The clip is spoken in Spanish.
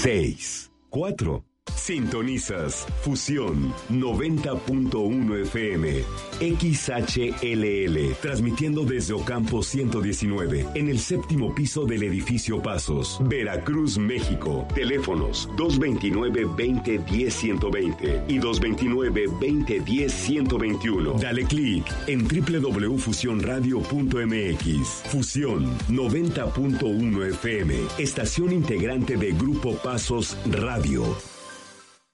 6, 4. Sintonizas Fusión 90.1 FM XHLL, transmitiendo desde Ocampo 119, en el 7º piso del edificio Pasos, Veracruz, México. Teléfonos 229-2010-120 y 229-2010-121. Dale clic en www.fusionradio.mx. Fusión 90.1 FM, estación integrante de Grupo Pasos Radio.